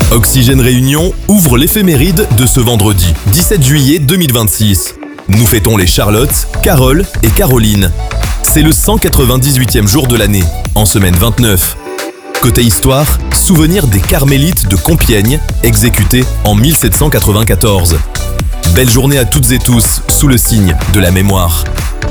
Oxygène Réunion ouvre l'éphéméride de ce vendredi 17 juillet 2026. Nous fêtons les Charlotte, Carole et Caroline. C'est le 198e jour de l'année, en semaine 29. Côté histoire, souvenir des Carmélites de Compiègne, exécutés en 1794. Belle journée à toutes et tous, sous le signe de la mémoire.